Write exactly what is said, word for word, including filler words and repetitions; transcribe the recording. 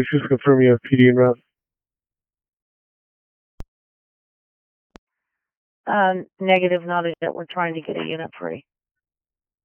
Please confirm you have P D en route. Um, negative, not yet. We're trying to get a unit free.